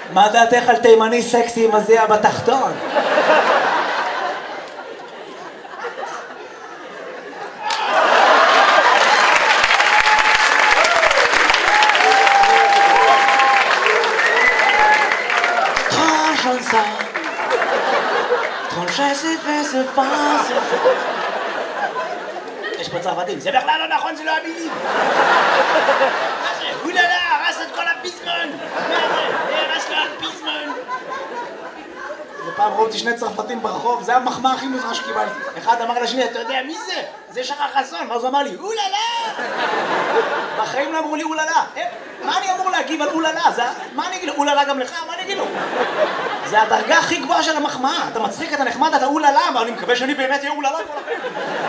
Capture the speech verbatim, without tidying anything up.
מה דעתך על תימני סקסי עם הזיע בתחתון? יש פה צרפתים, זה בכלל לא נכון, זה לא המילים. מה זה? אוללה, הרס את כל הפיזמון. מה זה? הרס לו הפיזמון. זה פעם ראו אותי שני צרפתים ברחוב, זה המחמאה הכי מוזרה שקיבלתי. אחד אמר לשני, אתה יודע מי זה? זה שחר חסון. ואז הוא אמר לי, אוללה. בחיים לא אמרו לי אוללה. מה אני אמור להגיב על אוללה? מה אני אגיד לו? אוללה גם לך? מה אני אגיד לו? זה הדרגה הכי גבוהה של המחמאה. אתה מצחיק, אתה נחמד, אתה אוללה. אבל אני מקווה שאני באמת אהיה אוללה כל החיים.